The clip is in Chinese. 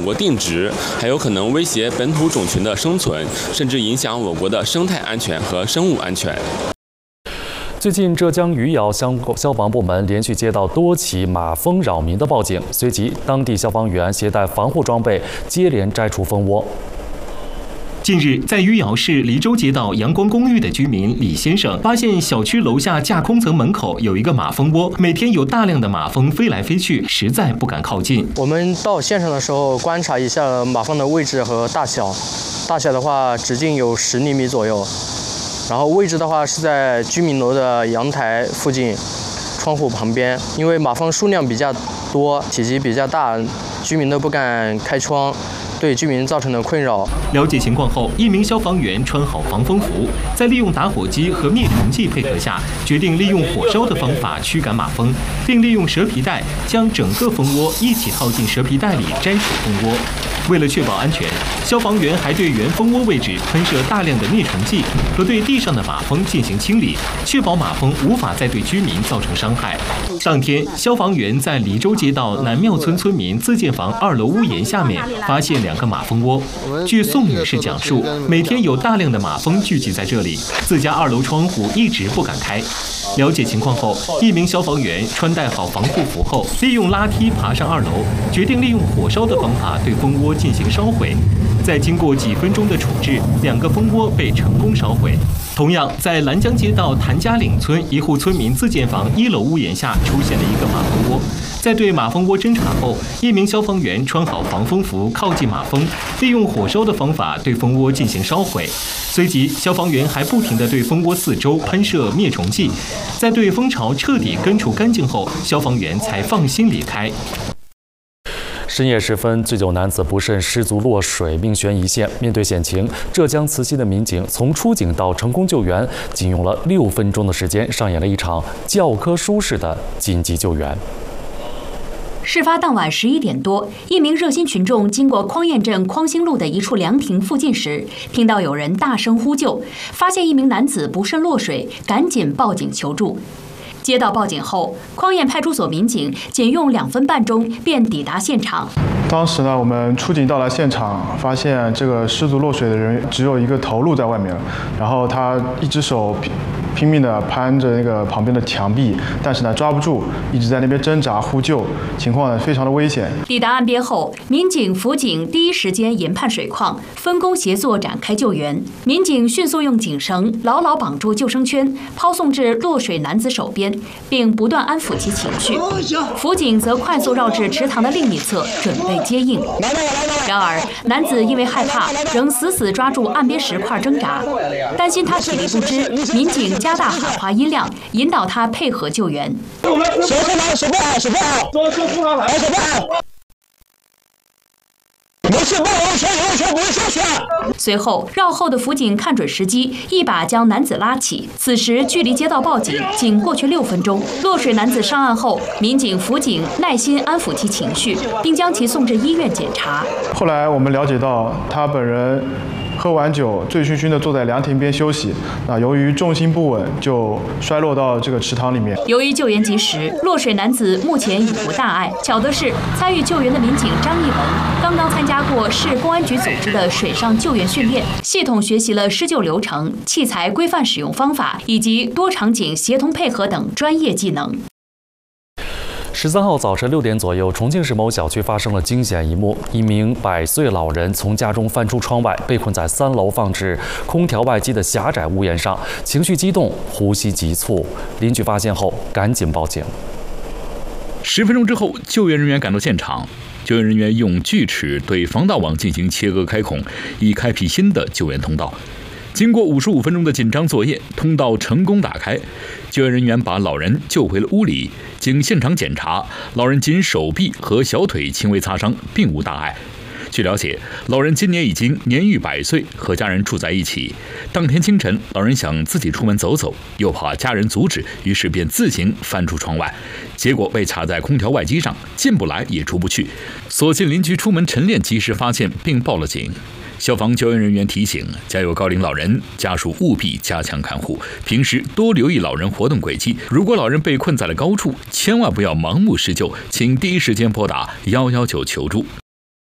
国定植，还有可能威胁本土种群的生存，甚至影响我国的生态安全和生物安全。 最近，浙江余姚消防部门连续接到多起马蜂扰民的报警，随即当地消防员携带防护装备接连摘除蜂窝。 近日，在余姚市黎州街道阳光公寓的居民李先生发现小区楼下架空层门口有一个马蜂窝，每天有大量的马蜂飞来飞去，实在不敢靠近。 我们到现场的时候观察一下马蜂的位置和大小，大小的话直径有10厘米左右，然后位置的话是在居民楼的阳台附近，窗户旁边。因为马蜂数量比较多，体积比较大，居民都不敢开窗，对居民造成的困扰。 了解情况后，一名消防员穿好防风服，在利用打火机和灭虫剂配合下，决定利用火烧的方法驱赶马蜂，并利用蛇皮袋将整个蜂窝一起套进蛇皮袋里摘除蜂窝。为了确保安全，消防员还对原蜂窝位置喷射大量的灭虫剂和对地上的马蜂进行清理，确保马蜂无法再对居民造成伤害。当天，消防员在黎州街道南庙村村民自建房2楼屋檐下面发现2个马蜂窝。据宋女士讲述，每天有大量的马蜂聚集在这里，自家2楼窗户一直不敢开。了解情况后，一名消防员穿戴好防护服后，利用拉梯爬上2楼，决定利用火烧的方法对蜂窝进行烧毁。在经过几分钟的处置，2个蜂窝被成功烧毁。同样，在兰江街道谭家岭村一户村民自建房1楼屋檐下出现了一个马蜂窝。在对马蜂窝侦查后，一名消防员穿好防风服，靠近马蜂，利用火烧的方法对蜂窝进行烧毁。随即，消防员还不停地对蜂窝四周喷射灭虫剂。在对蜂巢彻底根除干净后，消防员才放心离开。 深夜时分，醉酒男子不慎失足落水，命悬一线。面对险情，浙江慈溪的民警从出警到成功救援，仅用了6分钟的时间，上演了一场教科书式的紧急救援。 事发当晚11点多，一名热心群众经过匡堰镇匡兴路的一处凉亭附近时，听到有人大声呼救，发现一名男子不慎落水，赶紧报警求助。接到报警后，匡堰派出所民警仅用2分半钟便抵达现场。 当时呢，我们出警到了现场，发现这个失足落水的人只有一个头露在外面，然后他一只手拼命地攀着那个旁边的墙壁，但是呢抓不住，一直在那边挣扎呼救，情况呢非常的危险。 抵达岸边后，民警、辅警第一时间研判水况，分工协作展开救援。民警迅速用警绳牢牢绑住救生圈，抛送至落水男子手边，并不断安抚其情绪。辅警则快速绕至池塘的另一侧，准备接应。然而，男子因为害怕，仍死抓住岸边石块挣扎。担心他体力不支，民警加大喊话音量，引导他配合救援。 手不好，手不好。没事，不会下去。 随后，绕后的辅警看准时机，一把将男子拉起。此时距离接到报警仅过去6分钟。落水男子上岸后，民警、辅警耐心安抚其情绪，并将其送至医院检查。 后来我们了解到，他本人喝完酒，醉醺醺地坐在凉亭边休息。由于重心不稳，就摔落到这个池塘里面。 由于救援及时，落水男子目前已无大碍。巧的是，参与救援的民警张义文刚刚参加过市公安局组织的水上救援训练，系统学习了施救流程、器材规范使用方法以及多场景协同配合等专业技能。 13号早晨6点左右，重庆市某小区发生了惊险一幕：一名100岁老人从家中翻出窗外，被困在3楼放置空调外机的狭窄屋檐上，情绪激动，呼吸急促。邻居发现后赶紧报警。 10分钟之后，救援人员赶到现场。救援人员用锯齿对防盗网进行切割开孔，以开辟新的救援通道。经过55分钟的紧张作业，通道成功打开。救援人员把老人救回了屋里。经现场检查，老人仅手臂和小腿轻微擦伤，并无大碍。据了解，老人今年已经年逾100岁，和家人住在一起。当天清晨，老人想自己出门走走，又怕家人阻止，于是便自行翻出窗外，结果被卡在空调外机上，进不来也出不去。所幸邻居出门晨练及时发现并报了警。消防救援人员提醒，家有高龄老人家属务必加强看护，平时多留意老人活动轨迹。如果老人被困在了高处，千万不要盲目施救，请第一时间拨打119求助。